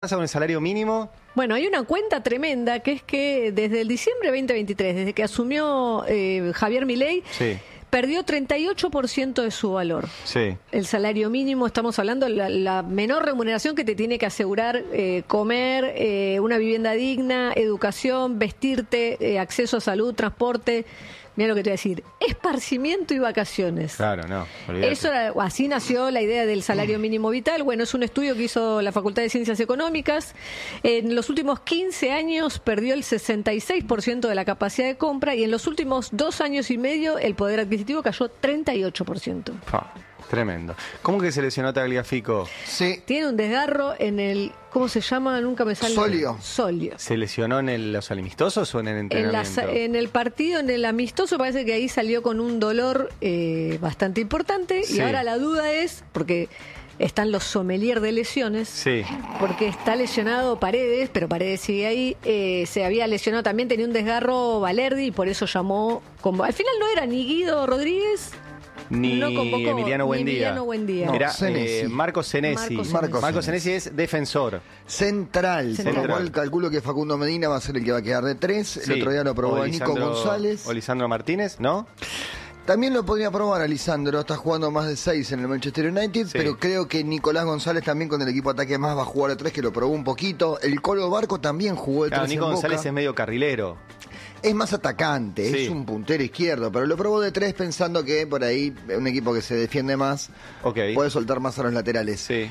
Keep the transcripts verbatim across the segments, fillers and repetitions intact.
pasa con el salario mínimo? Bueno, hay una cuenta tremenda que es que desde el diciembre veinte veintitrés, desde que asumió eh, Javier Milei, Sí. perdió treinta y ocho por ciento de su valor. Sí. El salario mínimo, estamos hablando de la, la menor remuneración que te tiene que asegurar eh, comer, eh, una vivienda digna, educación, vestirte, eh, acceso a salud, transporte. Mira lo que te voy a decir, esparcimiento y vacaciones. Claro, no. Olvídate. Eso era, así nació la idea del salario mínimo vital. Bueno, es un estudio que hizo la Facultad de Ciencias Económicas. En los últimos quince años perdió el sesenta y seis por ciento de la capacidad de compra y en los últimos dos años y medio el poder adquisitivo cayó treinta y ocho por ciento. Pa, tremendo. ¿Cómo que se lesionó Tagliafico? Sí. Tiene un desgarro en el, ¿cómo se llama? Nunca me sale. Solio. Solio. ¿Se lesionó en el- los amistosos o en el En, entrenamiento? la- en el partido, en el amistoso, parece que ahí salió con un dolor eh, bastante importante. Sí. Y ahora la duda es, porque están los sommeliers de lesiones, Sí. porque está lesionado Paredes, pero Paredes sigue ahí. Eh, se había lesionado también, tenía un desgarro Valerdi y por eso llamó. Como, al final no era ni Guido Rodríguez. Ni No convocó, Emiliano ni Buendía. Emiliano Buendía. No, Era Senesi. eh, Marco Senesi. Marco Senesi. Marco Senesi es defensor. Central, Central. por lo cual calculo que Facundo Medina va a ser el que va a quedar de tres. El Sí. otro día lo probó O a Nico Lisandro- González. O Lisandro Martínez, ¿no? También lo podría probar a Lisandro, está jugando más de seis en el Manchester United, Sí. pero creo que Nicolás González también con el equipo ataque más va a jugar de tres, que lo probó un poquito. El Colo Barco también jugó de Claro, tres Nico en González Boca. es medio carrilero. Es más atacante, Sí. es un puntero izquierdo, pero lo probó de tres pensando que por ahí un equipo que se defiende más Ok. puede soltar más a los laterales. Sí.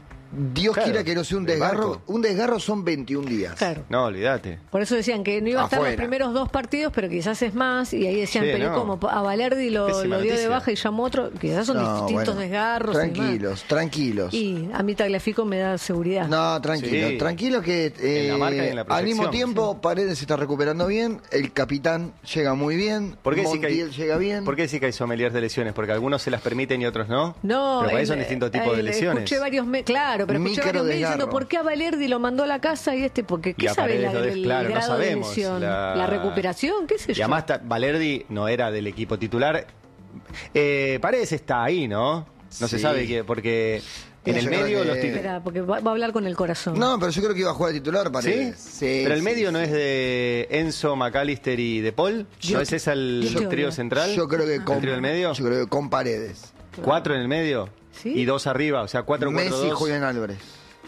Dios Claro, quiera que no sea un el desgarro. Barco. Un desgarro son veintiún días. Claro. No, olvídate. Por eso decían que no iba a estar Afuera. los primeros dos partidos, pero quizás es más. Y ahí decían, Sí, pero no. como a Valerdi lo, Pésima lo dio de noticia. baja y llamó otro, quizás son No, distintos bueno, desgarros. y demás. Tranquilos, tranquilos. Y a mí Tagliafico me da seguridad. No, tranquilo, Sí. tranquilo que eh, En la marca y en la al mismo proyección. tiempo Paredes se está recuperando bien, el capitán llega muy bien, ¿Por qué sí que hay, Montiel llega bien. ¿Por qué sí que hay sommeliers de lesiones? Porque algunos se las permiten y otros no. No, Pero para ahí el- son distintos tipos de el- lesiones. Escuché varios, me- claro, pero escuché Micro varios medios diciendo desgarro. por qué a Valerdi lo mandó a la casa y este, porque Y ¿qué a sabe Paredes la, lo des- el claro, no grado sabemos de lesión? la- La... recuperación, qué sé Y yo. además ta- Valerdi no era del equipo titular. Eh, Paredes está ahí, ¿no? No se Sí. sabe que porque en Yo el creo medio que- los tit- Espera, porque va, va a hablar con el corazón. No, pero yo creo que iba a jugar de titular ¿Sí? Paredes. Sí, Pero el sí, medio no sí. es de Enzo, McAllister y De Paul. Yo- ¿No es ese el yo trío creo. central? Yo creo que ¿El con, trío del medio? Yo creo que con Paredes. ¿Cuatro en el medio? ¿Sí? Y dos arriba, o sea, cuatro, cuatro, Messi y dos. Julián Álvarez.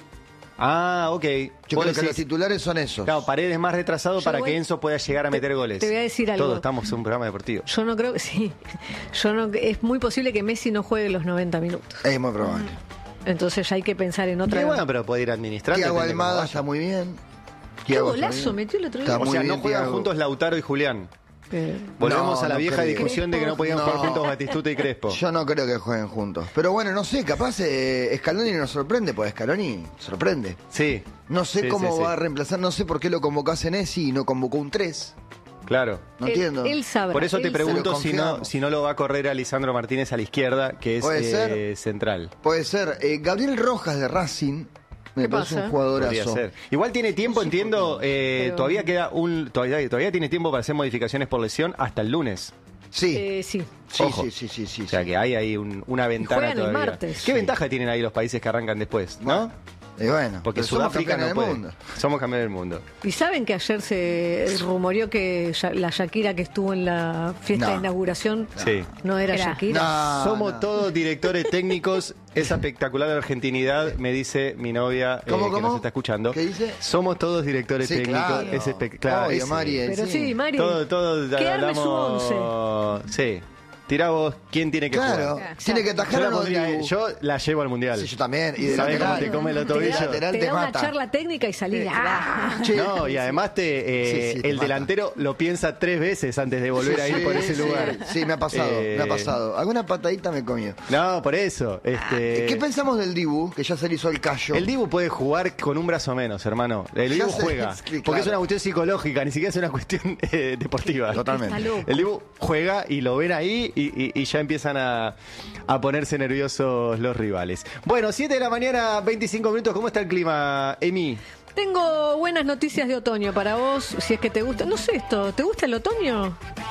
Ah, ok. Yo Vos creo que decís- los titulares son esos. Claro, Paredes más retrasado Yo para voy- que Enzo pueda llegar a te- meter goles. te voy a decir algo. Todos estamos en un programa deportivo. Yo no creo que sí. Yo no, es muy posible que Messi no juegue los noventa minutos. Es muy probable. Entonces ya hay que pensar en otra. Y bueno, pero puede ir administrando. Thiago depende cómo Almada vaya. está muy bien. Qué Thiago golazo está bien. metió el otro día. Está O muy sea, no bien, juegan Thiago. juntos Lautaro y Julián. Pero- Volvemos No, a la no vieja creo. discusión de que no podían No. jugar juntos Batistuta y Crespo. Yo no creo que jueguen juntos. Pero bueno, no sé, capaz eh, Scaloni nos sorprende, porque Scaloni sorprende. Sí. No sé Sí, cómo sí, va sí. a reemplazar, no sé por qué lo convocó a Senesi y no convocó un tres. Claro. No él, entiendo. Él sabrá. Por eso te él pregunto sabrá. si no, Confiamos. si no lo va a correr a Lisandro Martínez a la izquierda, que es Puede eh, ser. central. Puede ser. Eh, Gabriel Rojas de Racing, me ¿Qué parece pasa? un Podría jugadorazo. ser. Igual tiene tiempo, entiendo, eh, Pero- todavía queda un todavía, todavía tiene tiempo para hacer modificaciones por lesión hasta el lunes. Sí, Eh, sí. sí, ojo. sí, sí, sí, sí, O sea sí. que hay ahí un- una ventana juegan el todavía. martes. ¿Qué Sí. ventaja tienen ahí los países que arrancan después, no? Bueno, Y bueno, Porque pero somos Sudáfrica campeones no del puede. mundo. Somos campeones del mundo. Y saben que ayer se rumoreó que Ya- la Shakira que estuvo en la fiesta No. de inauguración Sí. no era, Era. Shakira. No, Somos no. todos directores técnicos. Esa espectacular argentinidad, me dice mi novia eh, ¿Cómo, que cómo? nos está escuchando. ¿Qué dice? Somos todos directores Sí, técnicos. claro. Es espectacular. Obvio, Mari, eh, Pero sí, Mari. Todo, todo que arme su once. hablamos. Sí. Tirá vos quién tiene que Claro, jugar. tiene que Yo atajar la, o no pondría, Dibu? eh, yo la llevo al mundial. Sí, yo también. Y de ¿Sabés lateral. cómo te come los De tobillos? lateral Te te da una mata. charla técnica y salís. Ah. Che, No, y además te, eh, Sí, sí, te el mata. delantero lo piensa tres veces antes de volver a ir sí, por ese sí, lugar. Sí, me ha pasado, Eh, me ha pasado. Alguna patadita me comió. No, por eso. Este, ¿Qué pensamos del Dibu? Que ya se le hizo el callo. El Dibu puede jugar con un brazo menos, hermano. El Ya Dibu sé, juega. es que, Porque es claro. una cuestión psicológica, ni siquiera es una cuestión eh, deportiva. Totalmente. Está loco. El Dibu juega y lo ven ahí y, y- y ya empiezan a, a ponerse nerviosos los rivales. Bueno, siete de la mañana, veinticinco minutos. ¿Cómo está el clima, Emi? Tengo buenas noticias de otoño para vos, si es que te gusta. No sé esto, ¿te gusta el otoño?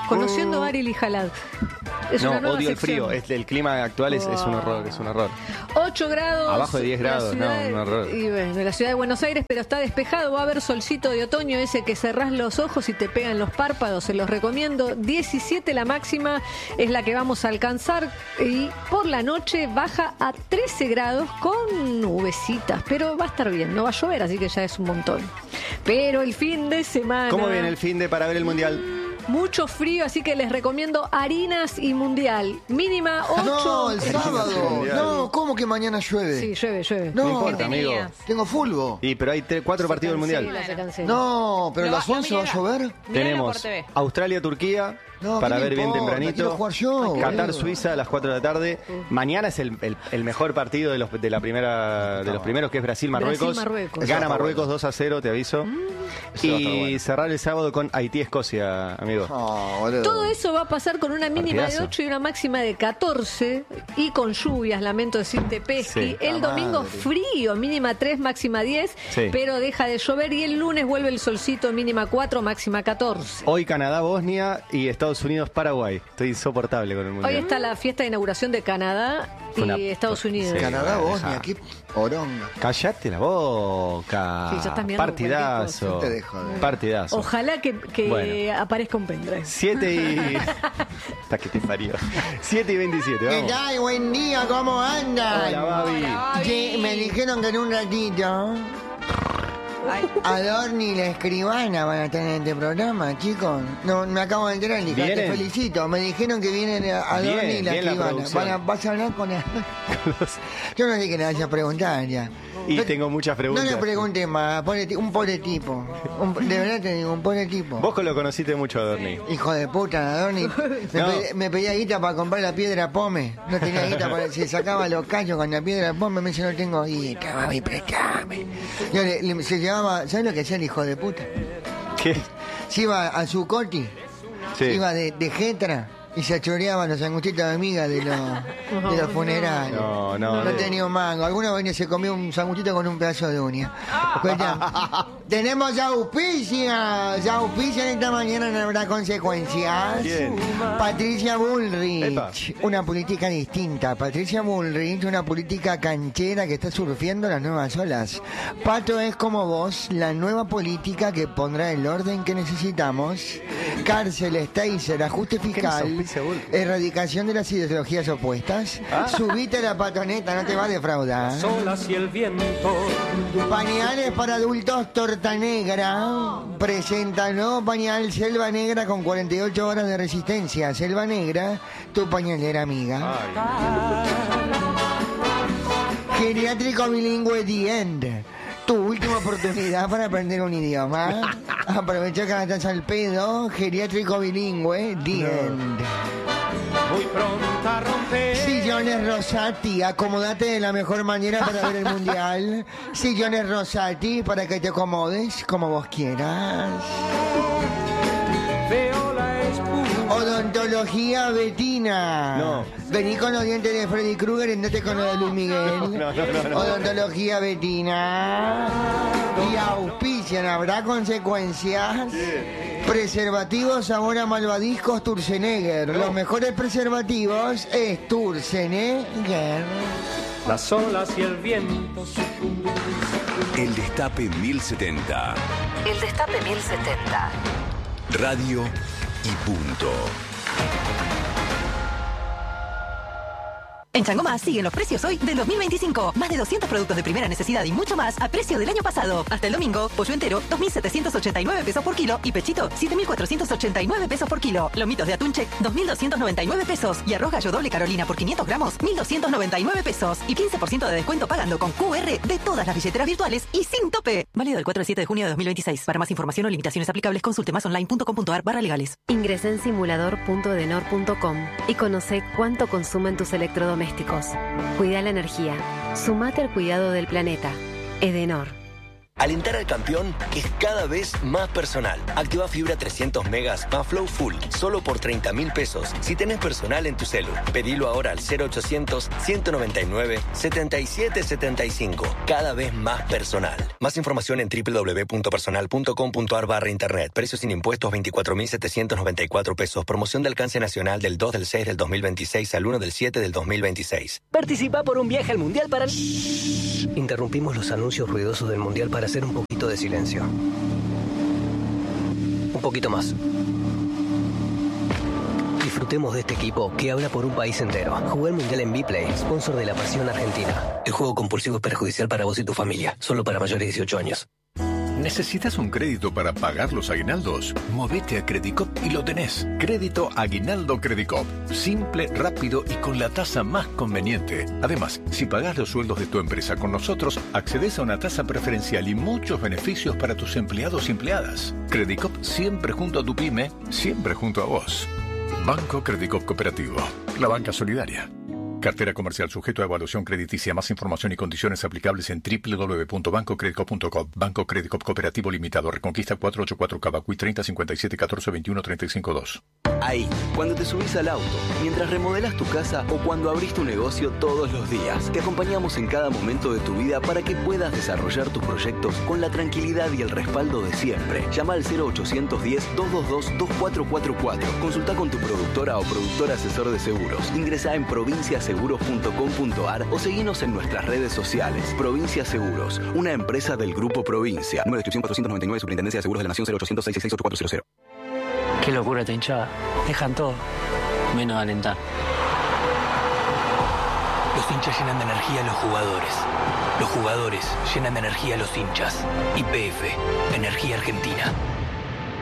Conociendo a Ariel y Jalad. Es No, una nueva odio el sección. frío. Es- el clima actual es, es un horror, es un horror. ocho grados. Abajo de diez la grados, ciudad no, de- un horror. Y bueno, la ciudad de Buenos Aires, pero está despejado. Va a haber solcito de otoño, ese que cerrás los ojos y te pegan los párpados. Se los recomiendo. diecisiete la máxima es la que vamos a alcanzar. Y por la noche baja a trece grados con nubecitas. Pero va a estar bien, no va a llover, así que ya es un montón. Pero el fin de semana. ¿Cómo viene el fin de para ver el mundial? Mucho frío, así que les recomiendo harinas y mundial. Mínima ocho. No, el sábado. Mundial. No, ¿cómo que mañana llueve? Sí, llueve, llueve. No, No importa, amigo. tengo fulbo. Y pero hay tre- cuatro partidos del mundial. Cancela, se cancela. No, pero Lo a las va- lo once va a mira- llover. Míralo Tenemos por T V. Australia-Turquía No, para ¿qué me ver bien importa? tempranito. Quiero jugar yo, Qatar-Suiza a las cuatro de la tarde. Mañana es el, el- el mejor partido de los de la primera de los primeros, que es Brasil-Marruecos. Brasil-Marruecos. Eso Gana está Marruecos bueno. dos a cero, te aviso. Eso va a estar Y bueno. cerrar el sábado con Haití-Escocia, amigo. No, boludo. Todo eso va a pasar con una mínima Partidazo. de ocho y una máxima de catorce y con lluvias, lamento decirte, Pesqui. Sí. El La domingo madre. frío, mínima tres, máxima diez, Sí. pero deja de llover y el lunes vuelve el solcito, mínima cuatro, máxima catorce. Hoy Canadá, Bosnia y Estados Unidos, Paraguay. Estoy insoportable con el Hoy mundial. está la fiesta de inauguración de Canadá Fue una- y Estados Unidos. Sí. Canadá, Deja. Bosnia, qué oronga. Callate la boca. Sí, ya estás mirando Partidazo. cualquier cosa. Te dejo de- Partidazo. Ojalá que, que Bueno. aparezca un pendrive. siete y. Hasta que te parió. siete y veintisiete, ¿Qué vamos. tal? Buen día, ¿cómo andan? Hola, Babi. Che, me dijeron que en un ratito Ay, Adorni y la escribana van a estar en este programa, chicos. No, me acabo de enterar, hija, te ¿Vienen? felicito. Me dijeron que vienen Adorni Bien, y la bien la escribana. producción. Van a- vas a hablar con él. Yo no sé qué le vayas a preguntar ya. Y No- tengo muchas preguntas. No le preguntes más, pobre ti- un pobre tipo. Un- de verdad te digo, un pobre tipo. Vos lo conociste mucho, Adorni. Hijo de puta, Adorni. Me, No. pe- me pedía guita para comprar la piedra pome. No tenía guita para. Se sacaba los callos con la piedra pome. Me dice, no tengo guita, mami, préstame. Yo le, le- se llevaba. ¿Sabes lo que hacía el hijo de puta? ¿Qué? Se iba a su coti. Sí. Iba de, de jetra. Y se choreaba los sanguchitos de amiga de los, de los funerales. No, no, No de- tenía un mango. Alguna vez se comió un sanguchito con un pedazo de uña. Escucha, tenemos auspicias. Auspician esta mañana, no habrá consecuencias. ¿Quién? Patricia Bullrich. Epa. Una política distinta. Patricia Bullrich, una política canchera que está surfeando las nuevas olas. Pato es como vos, la nueva política que pondrá el orden que necesitamos. Cárceles, taser, ajuste ¿Qué nos fiscal, auspicia Bullrich? erradicación de las ideologías opuestas. Ah. Subite a la patoneta, no te va a defraudar. Olas y el viento. Pañales para adultos Torta Negra presenta el nuevo pañal Selva Negra con cuarenta y ocho horas de resistencia. Selva Negra, tu pañalera amiga. Geriátrico bilingüe The End. Tu última oportunidad para aprender un idioma. Aprovecha que ahora estás al pedo. Geriátrico bilingüe The End. Muy pronta a romper. Sillones Rosati, acomódate de la mejor manera para ver el mundial. Sillones Rosati para que te acomodes como vos quieras. Veo la espuma. Odontología Betina. No. Vení con los dientes de Freddy Krueger y andate con los de Luis Miguel. No, no, no, no. Odontología Betina. Y auspician, habrá consecuencias. Preservativos sabor a malvadiscos Turcenegger. Los mejores preservativos es Turcenegger. Las olas y el viento. El Destape mil setenta. El Destape mil setenta. Radio y punto. En Chango Más siguen los precios hoy del dos mil veinticinco. Más de doscientos productos de primera necesidad y mucho más a precio del año pasado. Hasta el domingo, pollo entero, dos mil setecientos ochenta y nueve pesos por kilo y pechito, siete mil cuatrocientos ochenta y nueve pesos por kilo. Lomitos de atún check, dos mil doscientos noventa y nueve pesos. Y arroz gallo doble Carolina por quinientos gramos, mil doscientos noventa y nueve pesos. Y quince por ciento de descuento pagando con Q R de todas las billeteras virtuales y sin tope. Válido del cuatro al siete de junio de dos mil veintiséis. Para más información o limitaciones aplicables, consulte más online punto com punto ar barra legales. Ingresá en simulador punto edenor punto com y conoce cuánto consumen tus electrodomésticos. Cuida la energía. Sumate al cuidado del planeta. Edenor. Alentar al campeón es cada vez más personal. Activa fibra trescientos megas más Flow Full, solo por treinta mil pesos. Si tenés personal en tu celu, pedilo ahora al cero ochocientos, ciento noventa y nueve, setenta y siete setenta y cinco. Cada vez más personal. Más información en doble u doble u doble u punto personal punto com punto a r barra internet. Precios sin impuestos veinticuatro mil setecientos noventa y cuatro pesos. Promoción de alcance nacional del dos del seis del dos mil veintiséis al uno del siete del dos mil veintiséis. Participa por un viaje al Mundial para... Interrumpimos los anuncios ruidosos del Mundial para hacer un poquito de silencio. Un poquito más. Disfrutemos de este equipo que habla por un país entero. Jugué el Mundial en Vplay, sponsor de la Pasión Argentina. El juego compulsivo es perjudicial para vos y tu familia. Solo para mayores de dieciocho años. ¿Necesitas un crédito para pagar los aguinaldos? Movete a Credicop y lo tenés. Crédito Aguinaldo Credicop. Simple, rápido y con la tasa más conveniente. Además, si pagás los sueldos de tu empresa con nosotros, accedes a una tasa preferencial y muchos beneficios para tus empleados y empleadas. Credicop siempre junto a tu pyme, siempre junto a vos. Banco Credicop Cooperativo. La banca solidaria. Cartera comercial sujeto a evaluación crediticia. Más información y condiciones aplicables en doble u doble u doble u punto banco credicop punto com. Banco Credicop Cooperativo Limitado. Reconquista cuatrocientos ochenta y cuatro Cavacuy treinta cincuenta y siete catorce veintiuno treinta y cinco dos. Ahí, cuando te subís al auto, mientras remodelas tu casa o cuando abrís tu negocio todos los días. Te acompañamos en cada momento de tu vida para que puedas desarrollar tus proyectos con la tranquilidad y el respaldo de siempre. Llama al cero ochocientos diez, doscientos veintidós, veinticuatro cuarenta y cuatro. Consulta con tu productora o productor asesor de seguros. Ingresa en provincia seguros punto com punto a r o seguinos en nuestras redes sociales. Provincia Seguros, una empresa del Grupo Provincia. Número de inscripción cuatrocientos noventa y nueve, Superintendencia de Seguros de la Nación, cero ochocientos, seiscientos sesenta y seis, ochenta y cuatro cero. Qué locura esta hinchada. Dejan todo, menos alentar. Los hinchas llenan de energía a los jugadores. Los jugadores llenan de energía a los hinchas. Y P F, Energía Argentina.